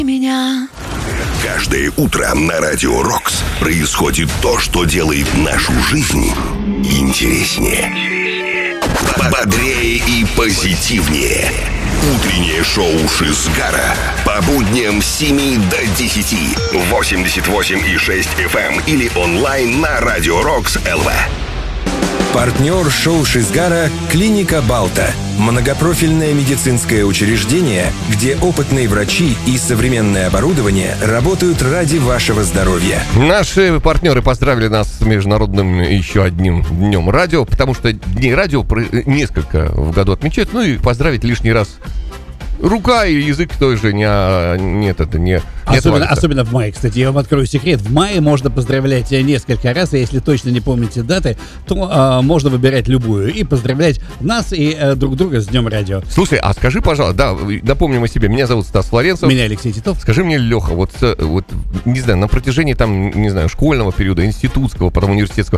Меня. Каждое утро на Радио Рокс происходит то, что делает нашу жизнь интереснее, бодрее и позитивнее. Утреннее шоу Шизгара по будням с 7 до 10 88,6 FM или онлайн на Радио Рокс ЛВ. Партнер шоу Шизгара – клиника Балта. Многопрофильное медицинское учреждение, где опытные врачи и современное оборудование работают ради вашего здоровья. Наши партнеры поздравили нас с международным еще одним днем радио, потому что дней радио несколько в году отмечают, ну и поздравить лишний раз. Рука и язык тоже не особенно в мае, кстати, я вам открою секрет. В мае можно поздравлять несколько раз, и если точно не помните даты, то можно выбирать любую и поздравлять нас и друг друга с Днем радио. Слушай, а скажи, пожалуйста, да, напомним о себе. Меня зовут Стас Флоренцев. Меня Алексей Титов. Скажи мне, Леха, вот не знаю, на протяжении там, не знаю, школьного периода, институтского, потом университетского,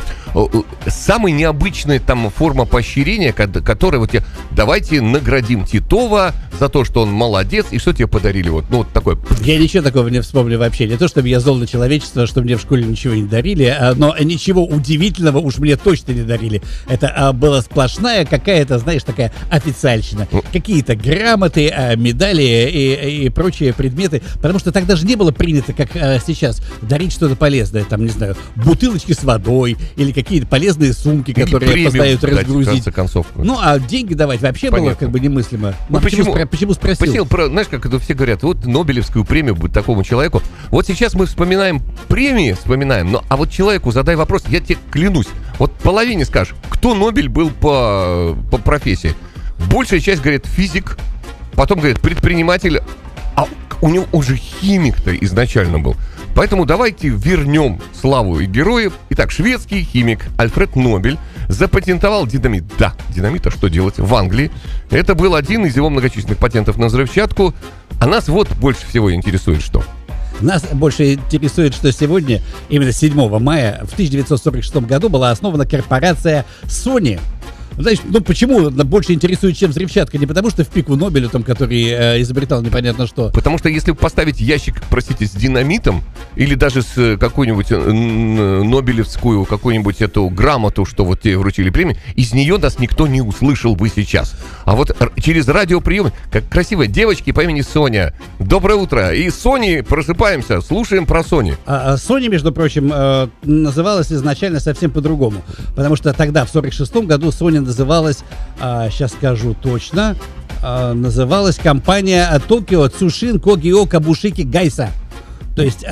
самая необычная там форма поощрения, которая вот давайте наградим Титова за то, что он молодец, и что тебе подарили? Вот такое. Я ничего такого не вспомню вообще. Не то, чтобы я зол на человечество, что мне в школе ничего не дарили, но ничего удивительного уж мне точно не дарили. Это была сплошная какая-то, знаешь, такая официальщина. Какие-то грамоты, медали и прочие предметы. Потому что тогда же не было принято, как сейчас, дарить что-то полезное. Там, не знаю, бутылочки с водой или какие-то полезные сумки, которые позволяют разгрузить. В конце концов. Ну, а деньги давать вообще было как бы немыслимо. Почему спросил? Знаешь, как это все говорят, вот Нобелевскую премию такому человеку. Вот сейчас мы вспоминаем премии, а вот человеку задай вопрос, я тебе клянусь, вот половине скажешь, кто Нобель был по профессии. Большая часть говорит физик, потом говорит предприниматель, а у него уже химик-то изначально был. Поэтому давайте вернем славу и героев. Итак, шведский химик Альфред Нобель запатентовал динамит. Да, динамит, а что делать? В Англии. Это был один из его многочисленных патентов на взрывчатку. А нас вот больше всего интересует что? Нас больше интересует, что сегодня, именно 7 мая, в 1946 году была основана корпорация Sony. Знаешь, почему больше интересует, чем взрывчатка? Не потому что в пику Нобелю, там, который изобретал непонятно что. Потому что если поставить ящик, простите, с динамитом, или даже с какую-нибудь нобелевскую, какую-нибудь эту грамоту, что вот тебе вручили премию, из нее нас никто не услышал бы сейчас. А вот через радиоприемы, как красивая девочка по имени Соня. Доброе утро. И Сони, просыпаемся, слушаем про Сони. Сони, между прочим, называлась изначально совсем по-другому. Потому что тогда, в 1946 году, Sony называлась, сейчас скажу точно, называлась компания Tokyo Tsushin Kogyo Kabushiki Gaisa. То есть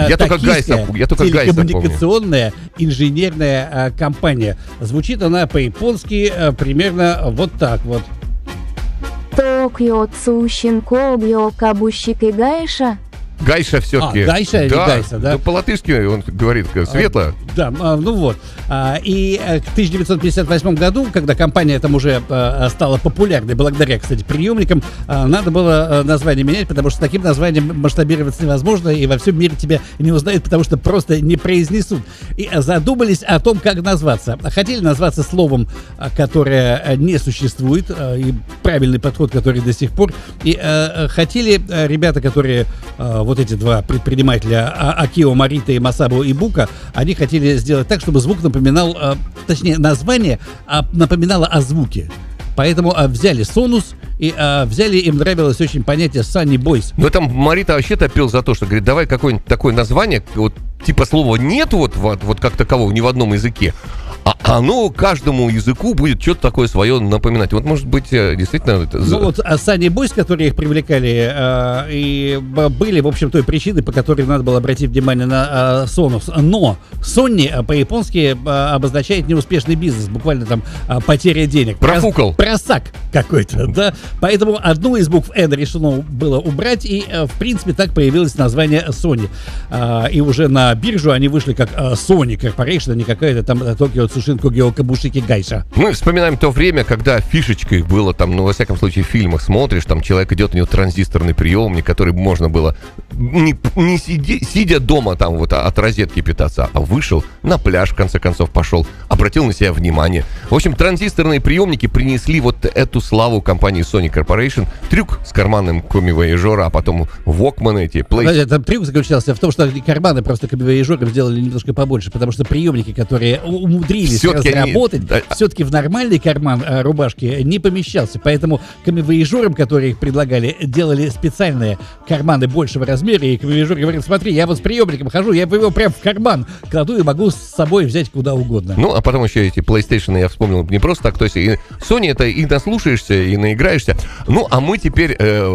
телекоммуникационная инженерная компания. Звучит она по-японски примерно вот так вот. Tokyo Tsushin Kogyo Kabushiki Gaisa. Гайша все-таки. Гайша или Гайса, да? По-латышски он говорит светло. Да, ну вот. И к 1958 году, когда компания там уже стала популярной, благодаря, кстати, приемникам, надо было название менять, потому что с таким названием масштабироваться невозможно, и во всем мире тебя не узнают, потому что просто не произнесут. И задумались о том, как назваться. Хотели назваться словом, которое не существует, и правильный подход, который до сих пор. И хотели ребята, которые... вот эти два предпринимателя, Акио Морита и Масабу Ибука, они хотели сделать так, чтобы звук напоминал, точнее, название напоминало о звуке. Поэтому взяли Сонус и взяли, им нравилось очень понятие Sunny Boys. Но там Морита вообще топил за то, что говорит, давай какое-нибудь такое название, вот типа слова нет вот как такового ни в одном языке, а оно каждому языку будет что-то такое свое напоминать. Вот, может быть, действительно... Ну вот Sunny Boys, которые их привлекали, и были, в общем, той причиной, по которой надо было обратить внимание на Сонус. Но Sony по-японски обозначает неуспешный бизнес, буквально там потеря денег. Профукал. Просак какой-то, да. Поэтому одну из букв N решено было убрать, и, в принципе, так появилось название Sony. И уже на на биржу они вышли как Sony Corporation, а не какая-то там Tokyo Tsushin Kogyo Kabushiki Gaisha. Мы вспоминаем то время, когда фишечкой их было там, ну, во всяком случае, в фильмах смотришь, там человек идет, у него транзисторный приемник, который можно было не сидя дома там вот от розетки питаться, а вышел на пляж, в конце концов, пошел, обратил на себя внимание. В общем, транзисторные приемники принесли вот эту славу компании Sony Corporation. Трюк с карманным комивояжера, а потом Walkman эти, Там трюк заключался в том, что карманы просто комивояжером сделали немножко побольше, потому что приемники, которые умудрились все-таки разработать, все-таки в нормальный карман рубашки не помещался. Поэтому комивояжерам, которые их предлагали, делали специальные карманы большего размера, и комивояжер говорит: смотри, я вот с приемником хожу, я его прям в карман кладу и могу с собой взять куда угодно. Ну, а потом еще эти PlayStation, я вспомнил, не просто так, то есть и Sony это и наслушаешься, и наиграешься. Ну, а мы теперь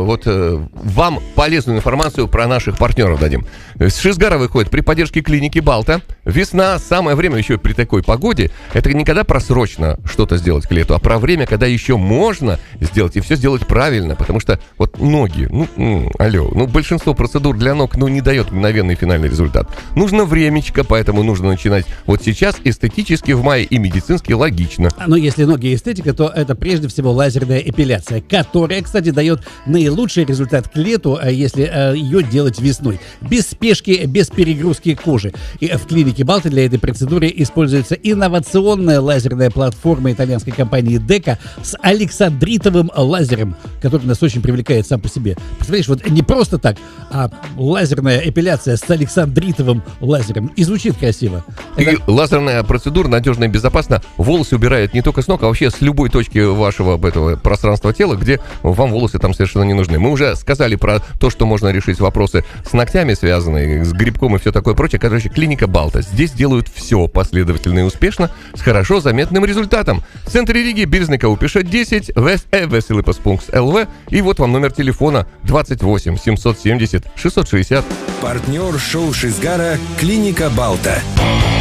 вам полезную информацию про наших партнеров дадим. Шизгара выходит при поддержке клиники Балта. Весна, самое время еще при такой погоде. Это не когда просрочно что-то сделать к лету, а про время, когда еще можно сделать и все сделать правильно, потому что вот ноги, большинство процедур для ног, не дает мгновенный финальный результат. Нужно времечко, поэтому нужно начинать вот сейчас, эстетически в мае и медицински логично. Но если ноги эстетика, то это прежде всего лазерная эпиляция, которая, кстати, дает наилучший результат к лету, если ее делать весной. Без спешки, без перегрузки кожи. И в клинике Балта для этой процедуры используется инновационная лазерная платформа итальянской компании Дека с александритовым лазером, который нас очень привлекает сам по себе. Представляешь, вот не просто так, а лазерная эпиляция с александритовым лазером. И звучит красиво. И лазерная процедура надежно и безопасно волосы убирает не только с ног, а вообще с любой точки вашего этого пространства тела, где вам волосы там совершенно не нужны. Мы уже сказали про то, что можно решить вопросы с ногтями связанные, с грибком и все такое прочее. Короче, клиника Балта. Здесь делают все последовательно и успешно, с хорошо заметным результатом. В центре Риги, Березникова пишет 10, Веселипас.лв, и вот вам номер телефона 28 770 660. Партнер шоу Шизгара — клиника Балта.